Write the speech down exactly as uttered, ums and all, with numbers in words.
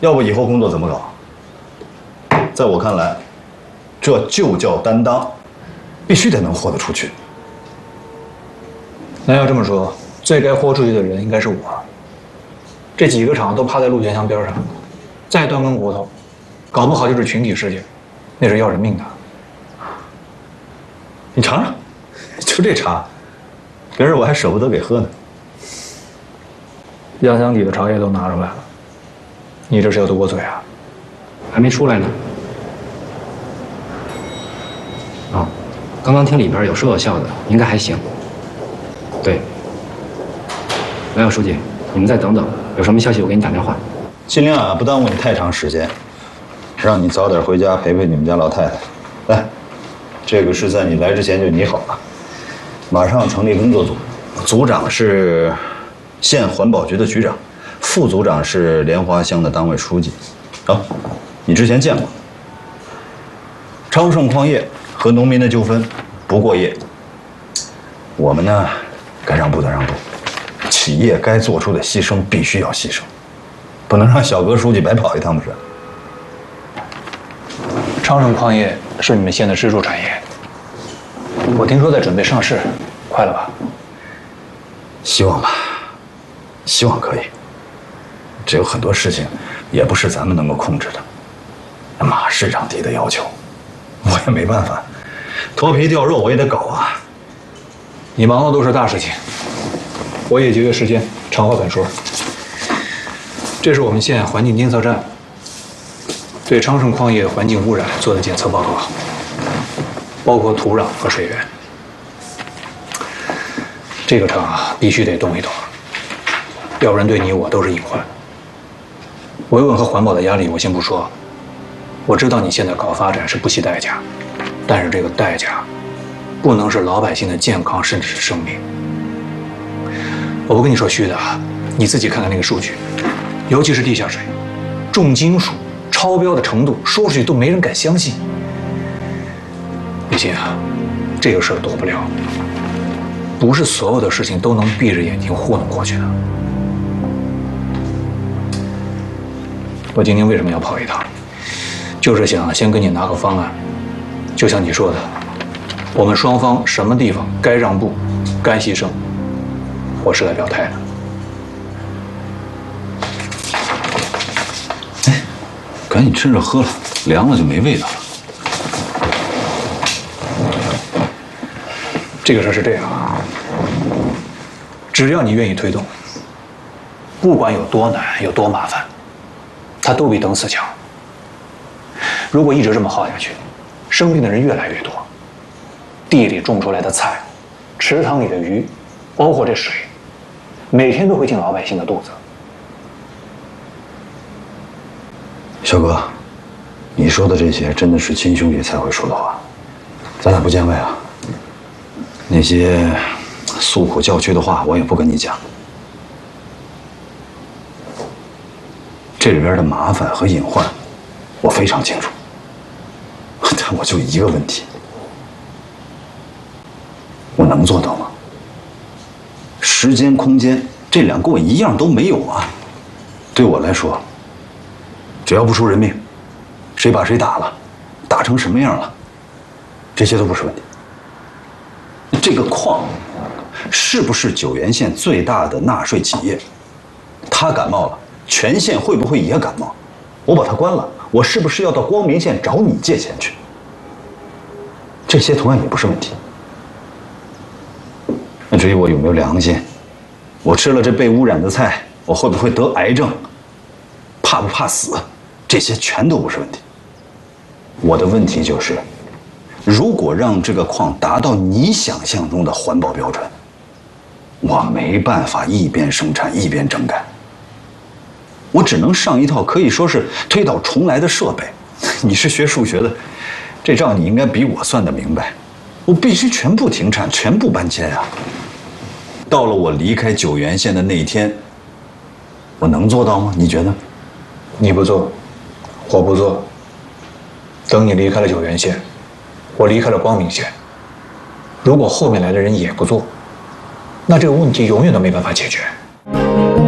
要不以后工作怎么搞？在我看来，这就叫担当，必须得能豁得出去。 那要这么说，最该豁出去的人应该是我。这几个厂都趴在陆泉乡边上，再断根骨头，搞不好就是群体事件，那是要人命的。 你尝尝，就这茶，别人我还舍不得给喝呢。 压箱底的茶叶都拿出来了，你这是要堵我嘴啊？ 还没出来呢。哦，刚刚听里边有说有笑的，应该还行。对，来，姚书记，你们再等等，有什么消息我给你打电话。 尽量啊，不耽误你太长时间，让你早点回家陪陪你们家老太太。来，这个是在你来之前就拟好了，马上成立工作组，组长是县环保局的局长，副组长是莲花乡的党委书记。啊，你之前见过。昌盛矿业和农民的纠纷不过夜，我们呢，该让步的让步，企业该做出的牺牲必须要牺牲，不能让小哥书记白跑一趟不是？ 昌盛矿业是你们县的支柱产业，我听说在准备上市，快了吧？ 希望吧，希望可以。这有很多事情，也不是咱们能够控制的。马市长提的要求，我也没办法，脱皮掉肉我也得搞啊。 你忙的都是大事情，我也节约时间，长话短说。这是我们县环境监测站对昌盛矿业环境污染做的检测报告，包括土壤和水源。这个厂啊，必须得动一动，要不然对你我都是隐患。维稳和环保的压力我先不说，我知道你现在搞发展是不惜代价，但是这个代价不能是老百姓的健康，甚至是生命。我不跟你说虚的啊，你自己看看那个数据，尤其是地下水，重金属超标的程度，说出去都没人敢相信。李欣啊，这个事儿躲不了，不是所有的事情都能闭着眼睛糊弄过去的。我今天为什么要跑一趟？就是想先跟你拿个方案，就像你说的，我们双方什么地方该让步，该牺牲，我是来表态的。 哎，赶紧趁热喝了，凉了就没味道了。 这个事儿是这样啊，只要你愿意推动，不管有多难，有多麻烦，它都比等死强。如果一直这么耗下去，生病的人越来越多，地里种出来的菜，池塘里的鱼，包括这水，每天都会进老百姓的肚子。 小哥，你说的这些真的是亲兄弟才会说的话，咱俩不见外啊。那些诉苦叫屈的话，我也不跟你讲。这里边的麻烦和隐患，我非常清楚。但我就一个问题，我能做到吗？时间、空间这两个我一样都没有啊。对我来说，只要不出人命，谁把谁打了，打成什么样了，这些都不是问题。这个矿是不是九原县最大的纳税企业？他感冒了，全县会不会也感冒？我把它关了，我是不是要到光明县找你借钱去？这些同样也不是问题。那至于我有没有良心，我吃了这被污染的菜，我会不会得癌症，怕不怕死，这些全都不是问题。我的问题就是，如果让这个矿达到你想象中的环保标准，我没办法一边生产一边整改，我只能上一套可以说是推倒重来的设备。你是学数学的，这账你应该比我算得明白。我必须全部停产，全部搬迁啊！到了我离开九原县的那一天，我能做到吗？你觉得？ 你不做，我不做。等你离开了九原县，我离开了光明县，如果后面来的人也不做，那这个问题永远都没办法解决。